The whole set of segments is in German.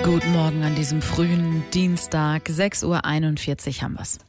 Guten Morgen an diesem frühen Dienstag, 6:41 Uhr haben wir's.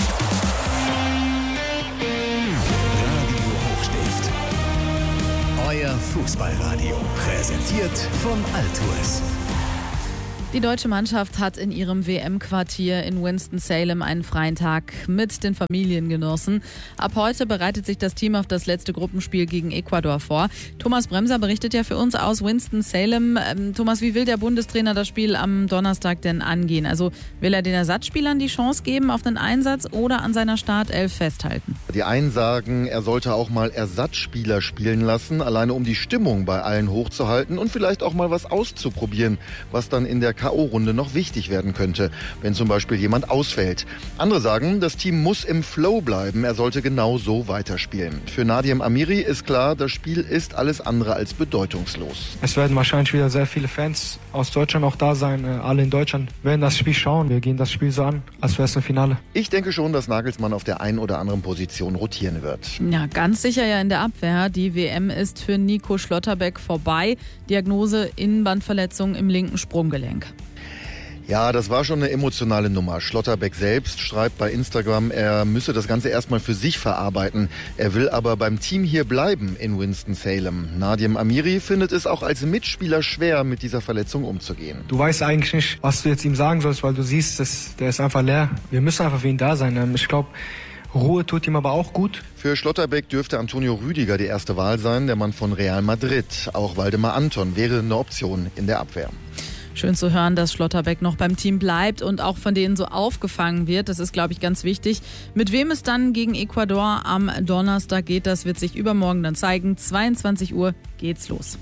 Radio Hochstift. Euer Fußballradio. Präsentiert von Altours. Die deutsche Mannschaft hat in ihrem WM-Quartier in Winston-Salem einen freien Tag mit den Familien genossen. Ab heute bereitet sich das Team auf das letzte Gruppenspiel gegen Ecuador vor. Thomas Bremser berichtet ja für uns aus Winston-Salem. Thomas, wie will der Bundestrainer das Spiel am Donnerstag denn angehen? Also will er den Ersatzspielern die Chance geben auf den Einsatz oder an seiner Startelf festhalten? Die einen sagen, er sollte auch mal Ersatzspieler spielen lassen, alleine um die Stimmung bei allen hochzuhalten und vielleicht auch mal was auszuprobieren, was dann in der K.O.-Runde noch wichtig werden könnte, wenn zum Beispiel jemand ausfällt. Andere sagen, das Team muss im Flow bleiben, er sollte genau so weiterspielen. Für Nadiem Amiri ist klar, das Spiel ist alles andere als bedeutungslos. Es werden wahrscheinlich wieder sehr viele Fans aus Deutschland auch da sein. Alle in Deutschland werden das Spiel schauen. Wir gehen das Spiel so an, als wäre es ein Finale. Ich denke schon, dass Nagelsmann auf der einen oder anderen Position rotieren wird. Ja, ganz sicher ja in der Abwehr. Die WM ist für Nico Schlotterbeck vorbei. Diagnose Innenbandverletzung im linken Sprunggelenk. Ja, das war schon eine emotionale Nummer. Schlotterbeck selbst schreibt bei Instagram, er müsse das Ganze erstmal für sich verarbeiten. Er will aber beim Team hier bleiben in Winston-Salem. Nadiem Amiri findet es auch als Mitspieler schwer, mit dieser Verletzung umzugehen. Du weißt eigentlich nicht, was du jetzt ihm sagen sollst, weil du siehst, der ist einfach leer. Wir müssen einfach für ihn da sein. Ich glaube, Ruhe tut ihm aber auch gut. Für Schlotterbeck dürfte Antonio Rüdiger die erste Wahl sein, der Mann von Real Madrid. Auch Waldemar Anton wäre eine Option in der Abwehr. Schön zu hören, dass Schlotterbeck noch beim Team bleibt und auch von denen so aufgefangen wird. Das ist, glaube ich, ganz wichtig. Mit wem es dann gegen Ecuador am Donnerstag geht, das wird sich übermorgen dann zeigen. 22 Uhr geht's los.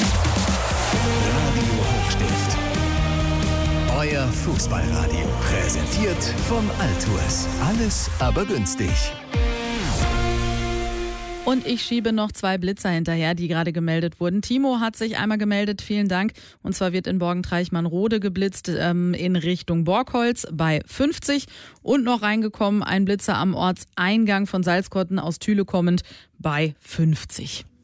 Radio Hochstift. Euer Fußballradio. Präsentiert von Altours. Alles aber günstig. Und ich schiebe noch 2 Blitzer hinterher, die gerade gemeldet wurden. Timo hat sich einmal gemeldet, vielen Dank. Und zwar wird in Borgentreichmann-Rode geblitzt in Richtung Borgholz bei 50. Und noch reingekommen ein Blitzer am Ortseingang von Salzkotten aus Thüle kommend bei 50.